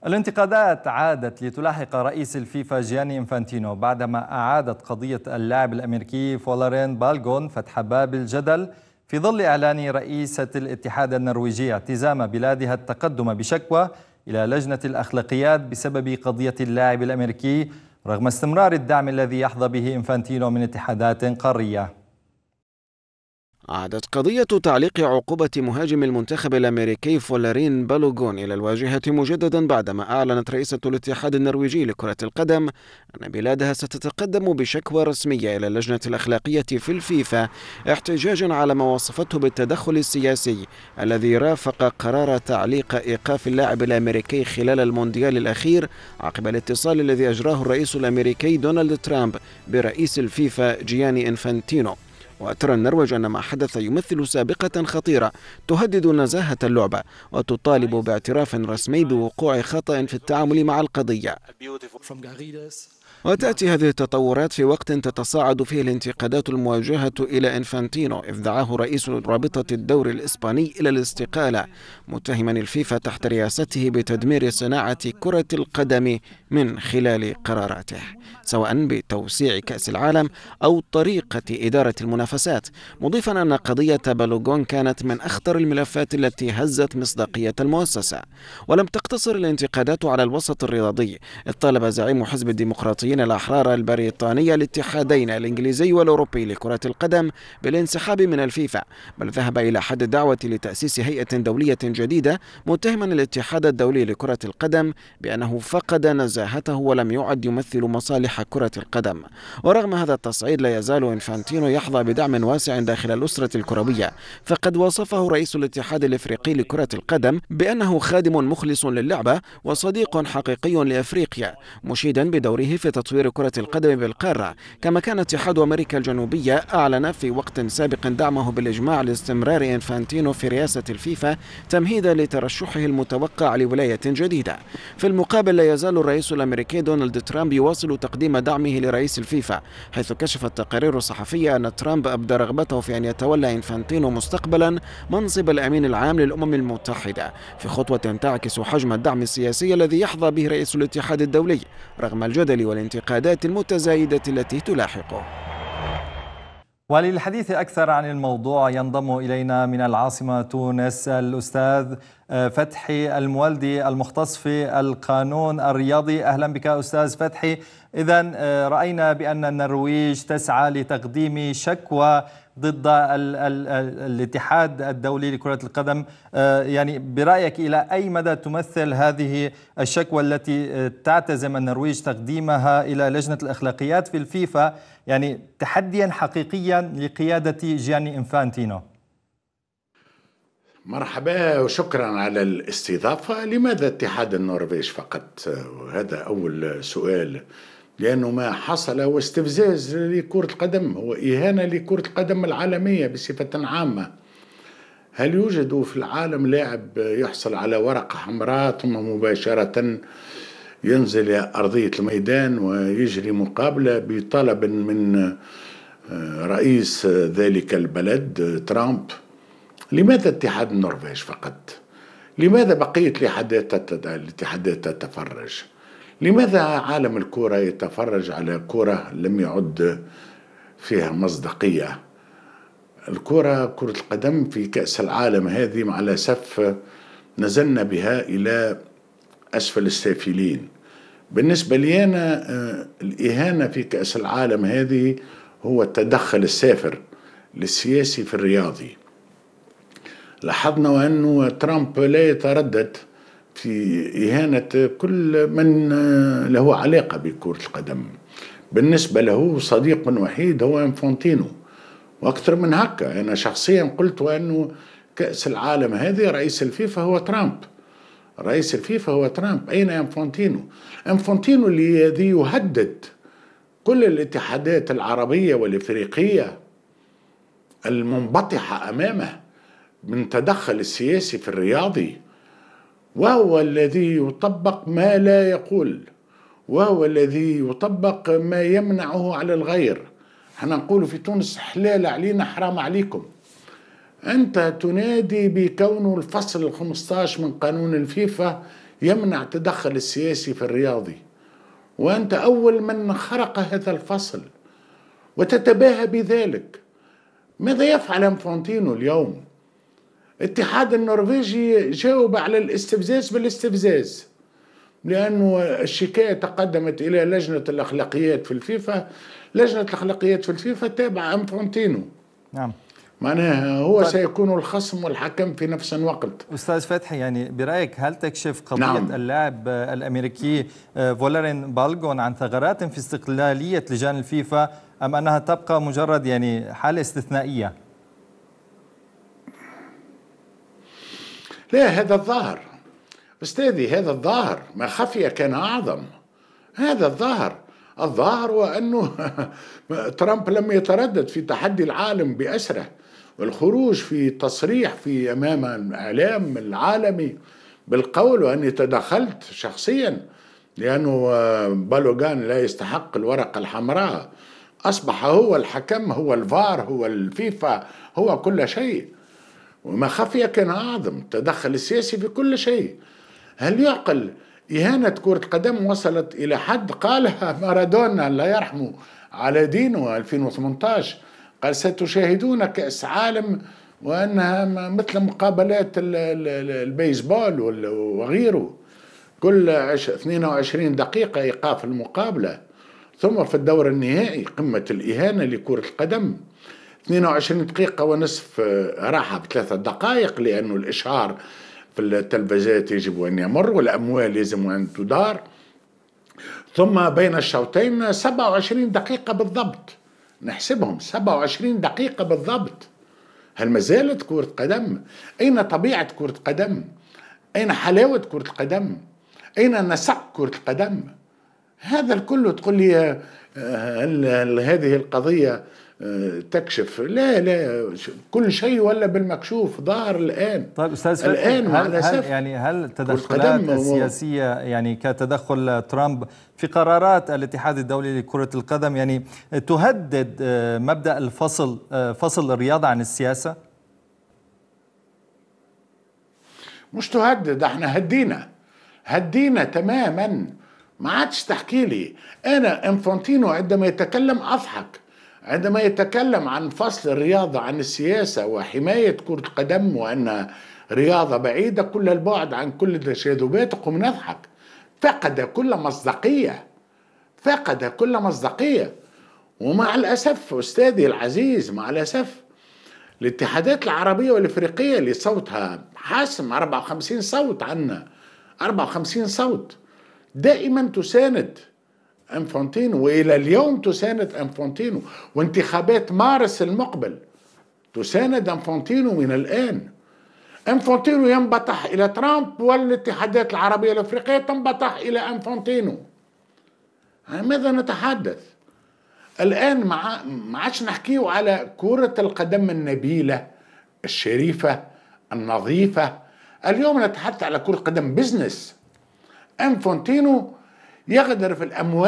الانتقادات عادت لتلاحق رئيس الفيفا جياني إنفانتينو بعدما أعادت قضية اللاعب الأمريكي فولارين بالغون فتح باب الجدل في ظل إعلان رئيسة الاتحاد النرويجي اعتزام بلادها التقدم بشكوى إلى لجنة الأخلاقيات بسبب قضية اللاعب الأمريكي رغم استمرار الدعم الذي يحظى به إنفانتينو من اتحادات قارية. عادت قضية تعليق عقوبة مهاجم المنتخب الأمريكي فولارين بالوغون إلى الواجهة مجددا بعدما أعلنت رئيسة الاتحاد النرويجي لكرة القدم أن بلادها ستتقدم بشكوى رسمية إلى اللجنة الأخلاقية في الفيفا احتجاجا على ما وصفته بالتدخل السياسي الذي رافق قرار تعليق إيقاف اللاعب الأمريكي خلال المونديال الأخير عقب الاتصال الذي أجراه الرئيس الأمريكي دونالد ترامب برئيس الفيفا جياني إنفانتينو. وترى النرويج أن ما حدث يمثل سابقة خطيرة تهدد نزاهة اللعبة وتطالب باعتراف رسمي بوقوع خطأ في التعامل مع القضية. وتأتي هذه التطورات في وقت تتصاعد فيه الانتقادات الموجهة إلى إنفانتينو إذ دعاه رئيس رابطة الدوري الإسباني إلى الاستقالة متهما الفيفا تحت رئاسته بتدمير صناعة كرة القدم من خلال قراراته سواء بتوسيع كأس العالم أو طريقة إدارة المنافسات، مضيفا أن قضية بالوغون كانت من أخطر الملفات التي هزت مصداقية المؤسسة. ولم تقتصر الانتقادات على الوسط الرياضي، إذ طالب زعيم حزب الديمقراطيين الأحرار البريطاني الاتحادين الإنجليزي والأوروبي لكرة القدم بالانسحاب من الفيفا، بل ذهب إلى حد الدعوة لتأسيس هيئة دولية جديدة متهما الاتحاد الدولي لكرة القدم بأنه فقد نزاهته ولم يعد يمثل مصالح كرة القدم. ورغم هذا التصعيد لا يزال إنفانتينو يحظى بدعم واسع داخل الأسرة الكروية، فقد وصفه رئيس الاتحاد الإفريقي لكرة القدم بأنه خادم مخلص للعبة وصديق حقيقي لأفريقيا، مشيدا بدوره في تطوير كرة القدم بالقارة. كما كان اتحاد أمريكا الجنوبية أعلن في وقت سابق دعمه بالإجماع لاستمرار إنفانتينو في رئاسة الفيفا تمهيدا لترشحه المتوقع لولاية جديدة. في المقابل لا يزال الرئيس الأمريكي دونالد ترامب يواصل تقديم دعمه لرئيس الفيفا، حيث كشفت التقارير الصحفية أن ترامب أبدى رغبته في أن يتولى إنفانتينو مستقبلا منصب الأمين العام للأمم المتحدة، في خطوة تعكس حجم الدعم السياسي الذي يحظى به رئيس الاتحاد الدولي رغم الجدل والانتقادات المتزايدة التي تلاحقه. وللحديث أكثر عن الموضوع ينضم إلينا من العاصمة تونس الأستاذ فتحي المولدي المختص في القانون الرياضي. أهلا بك أستاذ فتحي. إذن رأينا بأن النرويج تسعى لتقديم شكوى ضد الاتحاد الدولي لكرة القدم، يعني برأيك إلى أي مدى تمثل هذه الشكوى التي تعتزم النرويج تقديمها إلى لجنة الأخلاقيات في الفيفا يعني تحديا حقيقيا لقيادة جياني إنفانتينو؟ مرحبا وشكرا على الاستضافة. لماذا اتحاد النرويج فقط؟ وهذا أول سؤال، لأنه ما حصل هو استفزاز لكرة القدم، هو إهانة لكرة القدم العالمية بصفة عامة. هل يوجد في العالم لاعب يحصل على ورقة حمراء ثم مباشرة ينزل أرضية الميدان ويجري مقابلة بطلب من رئيس ذلك البلد ترامب؟ لماذا اتحاد النرويج فقط؟ لماذا بقية الاتحادات تتفرج؟ لماذا عالم الكرة يتفرج على كرة لم يعد فيها مصداقية؟ كرة القدم في كأس العالم هذه مع الأسف نزلنا بها إلى أسفل السافلين. بالنسبة لي أنا الإهانة في كأس العالم هذه هو التدخل السافر للسياسي في الرياضي. لاحظنا أنه ترامب لا يتردد في إهانة كل من له علاقة بكرة القدم. بالنسبة له صديق وحيد هو إنفانتينو، وأكثر من هكا. أنا شخصيا قلت أنه كأس العالم هذه رئيس الفيفا هو ترامب، رئيس الفيفا هو ترامب. أين إنفانتينو؟ إنفانتينو الذي يهدد كل الاتحادات العربية والإفريقية المنبطحة أمامه من تدخل السياسي في الرياضي، وهو الذي يطبق ما لا يقول، وهو الذي يطبق ما يمنعه على الغير. احنا نقول في تونس حلال علينا حرام عليكم. أنت تنادي بكونه الفصل 15 من قانون الفيفا يمنع تدخل السياسي في الرياضي، وأنت أول من خرق هذا الفصل وتتباهى بذلك. ماذا يفعل انفانتينو اليوم؟ الاتحاد النرويجي جاوب على الاستفزاز بالاستفزاز، لأنه الشكاية تقدمت إلى لجنة الأخلاقيات في الفيفا. لجنة الأخلاقيات في الفيفا تابعة انفانتينو. نعم. معناها هو سيكون الخصم والحكم في نفس الوقت. أستاذ فتحي، يعني برأيك هل تكشف قضية نعم. اللاعب الأمريكي فولرين بالغون عن ثغرات في استقلالية لجان الفيفا، أم أنها تبقى مجرد يعني حالة استثنائية؟ لا، هذا الظاهر أستاذي، هذا الظاهر، ما خفي كان أعظم. هذا الظاهر هو أنه ترامب لم يتردد في تحدي العالم بأسره والخروج في تصريح في أمام الإعلام العالمي بالقول وأني تدخلت شخصيا، لأنه بالوغان لا يستحق الورقة الحمراء. أصبح هو الحكم، هو الفار، هو الفيفا، هو كل شيء. وما خفي كان أعظم، تدخل السياسي في كل شيء. هل يعقل إهانة كرة قدم وصلت إلى حد قالها مارادونا الله يرحمه على دينه 2018؟ قال ستشاهدون كأس عالم وأنها مثل مقابلات البيسبول وغيره، كل 22 دقيقة إيقاف المقابلة، ثم في الدور النهائي قمة الإهانة لكرة القدم. 22 دقيقة ونصف راحة ب3 دقائق، لأنه الإشهار في التلفزيات يجب أن يمر والأموال يجب أن تدار. ثم بين الشوطين 27 دقيقة بالضبط، نحسبهم 27 دقيقة بالضبط. هل ما زالت كرة قدم؟ أين طبيعة كرة قدم؟ أين حلاوة كرة القدم؟ أين نسق كرة القدم؟ هذا الكل تقول لي هل هذه القضية تكشف؟ لا، كل شيء ولا بالمكشوف ظاهر الآن. طيب أستاذ فتحي، الآن هل التدخلات السياسية يعني كتدخل ترامب في قرارات الاتحاد الدولي لكرة القدم يعني تهدد مبدأ فصل الرياضة عن السياسة؟ مش تهدد، احنا هدينا تماما. ما عادش تحكي لي أنا انفانتينو عندما يتكلم أضحك، عندما يتكلم عن فصل الرياضة عن السياسة وحماية كرة القدم وأنها رياضة بعيدة كل البعد عن كل التشاذبات قم نضحك. فقد كل مصداقية. ومع الأسف أستاذي العزيز، مع الأسف الاتحادات العربية والإفريقية اللي صوتها حاسم 54 صوت عنا، 54 صوت دائما تساند انفانتينو، والى اليوم تساند انفانتينو، وانتخابات مارس المقبل تساند انفانتينو من الان. انفانتينو ينبطح الى ترامب والاتحادات العربيه الافريقيه تنبطح الى انفانتينو. عن ماذا نتحدث الان؟ ما عادش نحكيه على كره القدم النبيله الشريفه النظيفه. اليوم نتحدث على كره قدم بزنس. انفانتينو يغدر في الأموال